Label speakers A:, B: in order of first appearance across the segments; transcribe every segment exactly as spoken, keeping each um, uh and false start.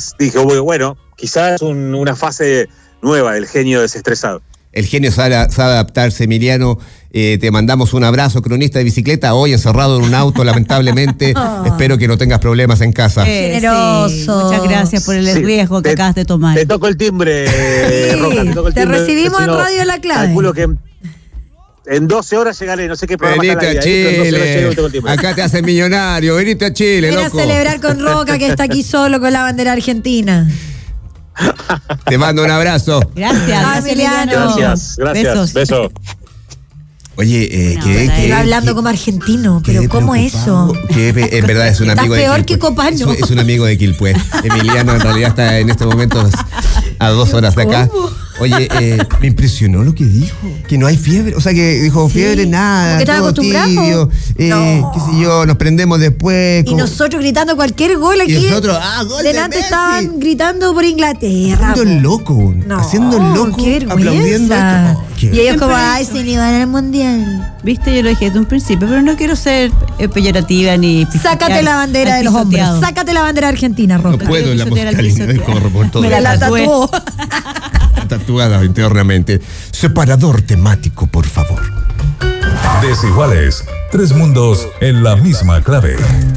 A: Entonces dije, bueno, quizás es un, una fase nueva del genio desestresado.
B: El genio sabe, sabe adaptarse, Emiliano. Eh, te mandamos un abrazo, cronista de bicicleta, hoy encerrado en un auto, lamentablemente. Oh. Espero que no tengas problemas en casa.
C: Eh, Generoso. Sí. Muchas gracias por el sí. riesgo que te, acabas de tomar.
A: Te toco el timbre, sí. Roca, te toco el
C: te
A: timbre.
C: Te recibimos en no, Radio La Clave.
A: Calculo que en doce horas llegaré, no sé qué programa.
B: Venite a Chile, acá te hacen millonario, venite a Chile,
C: Ven
B: loco.
C: a celebrar con Roca, que está aquí solo con la bandera argentina.
B: Te mando un abrazo.
C: Gracias,
A: ah, Emiliano. Gracias, gracias.
C: Besos.
A: Beso.
B: Oye, eh,
C: no,
B: que, que
C: iba hablando que, como argentino, pero ¿cómo eso?
B: Que en verdad es un amigo de
C: peor
B: Quilpué.
C: que Copano.
B: Es, es un amigo de Quilpué. Emiliano en realidad está en estos momentos a dos horas de acá.
C: ¿Cómo?
B: Oye, eh, me impresionó lo que dijo. Que no hay fiebre. O sea, que dijo sí, fiebre, nada.
C: Que estaba acostumbrado.
B: Tibio, eh,
C: no.
B: qué sé yo, nos prendemos después.
C: Y como... nosotros gritando cualquier gol aquí.
B: Y nosotros, ah, gol
C: delante
B: de
C: estaban gritando por Inglaterra.
B: Haciendo el loco.
C: No,
B: haciendo el loco.
C: Qué
B: aplaudiendo esto. Oh,
C: y ellos como, ay, se ni van al mundial.
D: Viste, yo lo dije desde un principio, pero no quiero ser eh, peyorativa ni...
C: Sácate la bandera de los hombres. Sácate la bandera argentina, Roca.
B: No puedo en la musicalidad, corro por todo.
C: Me la tatuó.
B: Tatuada internamente. Separador temático, por favor.
E: Desiguales. Tres mundos en la misma clave.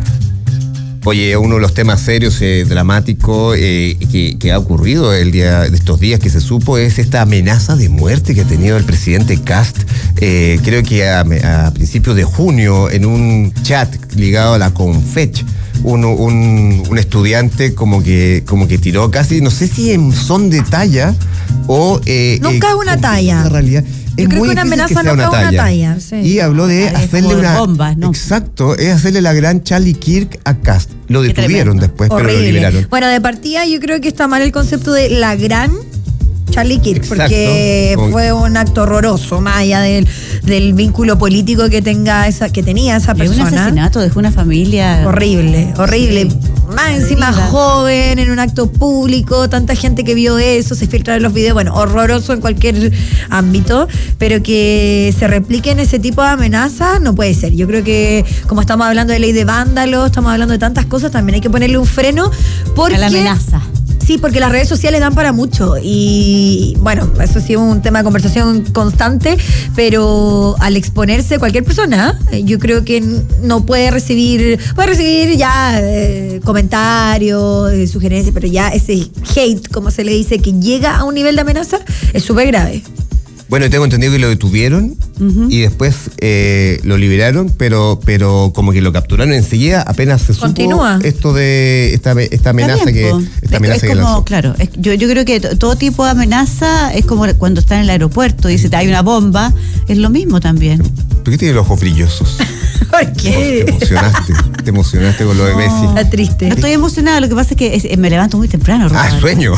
B: Oye, uno de los temas serios, eh, dramáticos eh, que, que ha ocurrido el día de estos días que se supo es esta amenaza de muerte que ha tenido el presidente Kast. Eh, creo que a, a principios de junio, en un chat ligado a la Confech, un, un, un estudiante como que, como que tiró casi, no sé si en son de talla o... Eh,
C: Nunca es
B: eh,
C: una talla.
B: En realidad.
C: Yo
B: es
C: creo
B: muy
C: que una amenaza
B: que
C: no
B: una
C: es
B: talla.
C: una talla. Sí.
B: Y habló de
D: Ay,
B: hacerle una...
D: bombas, ¿no?
B: Exacto, es hacerle la gran Charlie Kirk a Kast. Lo detuvieron después,
C: Horrible.
B: pero lo liberaron.
C: Bueno, de partida yo creo que está mal el concepto de la gran Charlie Kirk,
B: Exacto.
C: porque
B: Como...
C: fue un acto horroroso, más allá del, del vínculo político que tenga esa, que tenía esa persona.
D: Un asesinato, dejó una familia
C: horrible, horrible. Sí. Más encima Horrible. joven, en un acto público, tanta gente que vio eso, se filtraron los videos, bueno, horroroso en cualquier ámbito, pero que se repliquen ese tipo de amenazas no puede ser. Yo creo que como estamos hablando de ley de vándalos, estamos hablando de tantas cosas, también hay que ponerle un freno porque...
D: a la amenaza.
C: Sí, porque las redes sociales dan para mucho y bueno, eso sí es un tema de conversación constante, pero al exponerse cualquier persona, yo creo que no puede recibir, puede recibir ya eh, comentarios, eh, sugerencias, pero ya ese hate, como se le dice, que llega a un nivel de amenaza, es súper grave.
B: Bueno, tengo entendido que lo detuvieron uh-huh. y después eh, lo liberaron, pero pero como que lo capturaron enseguida, apenas se
C: Continúa.
B: supo esto de esta, esta amenaza que esta amenaza
D: es, es
B: que
D: como,
B: lanzó.
D: Claro, es, yo, yo creo que t- todo tipo de amenaza es como cuando está en el aeropuerto y dice hay una bomba, es lo mismo también.
B: ¿Por qué tiene los ojos brillosos?
C: ¿Por qué?
B: Te emocionaste, te emocionaste con lo de Messi.
C: Está triste.
D: No estoy emocionada, lo que pasa es que es, me levanto muy temprano.
B: Ah,
D: Robert.
B: sueño.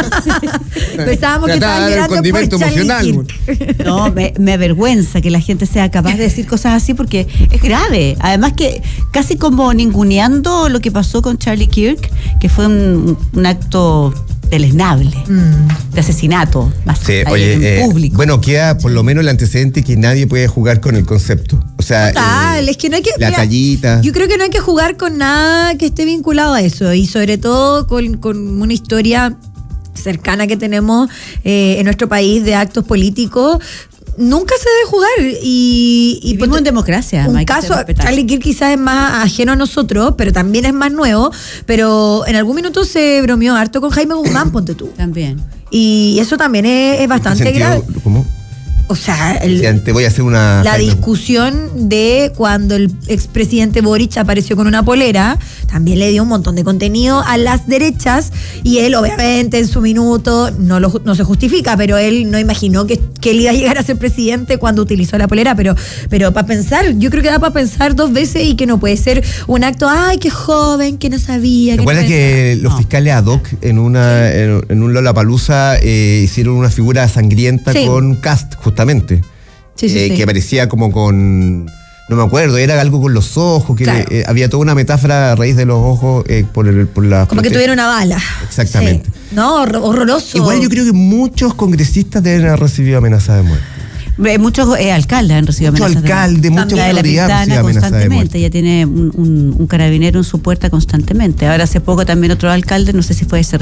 C: Pensábamos que estaban llorando
B: condimento
C: por
B: emocional.
D: No, me, me avergüenza que la gente sea capaz de decir cosas así porque es grave. Además que casi como ninguneando lo que pasó con Charlie Kirk, que fue un, un acto deleznable, mm. de asesinato, más
B: sí,
D: ahí
B: oye,
D: en
B: eh,
D: público.
B: Bueno, queda por lo menos el antecedente que nadie puede jugar con el concepto. O sea,
C: Total,
B: eh,
C: es que no hay que...
B: la
C: mira,
B: tallita.
C: Yo creo que no hay que jugar con nada que esté vinculado a eso y sobre todo con, con una historia cercana que tenemos eh, en nuestro país de actos políticos. Nunca se debe jugar y, y
D: vivimos en democracia.
C: Un caso, Charlie Kirk quizás es más ajeno a nosotros, pero también es más nuevo, pero en algún minuto se bromeó harto con Jaime Guzmán, ponte tú.
D: También.
C: Y eso también es, es bastante
B: sentido,
C: grave.
B: ¿Cómo?
C: O sea, el,
B: te voy a hacer una
C: la discusión de cuando el expresidente Boric apareció con una polera, también le dio un montón de contenido a las derechas y él obviamente en su minuto no, lo, no se justifica, pero él no imaginó que, que él iba a llegar a ser presidente cuando utilizó la polera, pero, pero para pensar, yo creo que da para pensar dos veces y que no puede ser un acto, ay, qué joven, que no sabía.
B: ¿Te acuerdas
C: no
B: que los
D: no.
B: fiscales ad hoc en una en, en un Lollapalooza eh, hicieron una figura sangrienta
C: sí.
B: con Kast, justamente?
C: Sí, sí,
B: eh,
C: sí.
B: Que aparecía como con... No me acuerdo, era algo con los ojos, que
C: claro.
B: eh, había toda una metáfora a raíz de los ojos eh, por, el, por la...
C: Como que tuviera una bala.
B: Exactamente.
C: Sí. No, horroroso.
B: Igual yo creo que muchos congresistas deben haber recibido amenazas de muerte.
D: Muchos eh, alcaldes han recibido
B: muchos
D: amenazas.
B: Muchos alcaldes, muchas
D: autoridades
B: autoridades
D: constantemente. Ella tiene un, un, un carabinero en su puerta constantemente. Ahora hace poco también otro alcalde, no sé si fue ese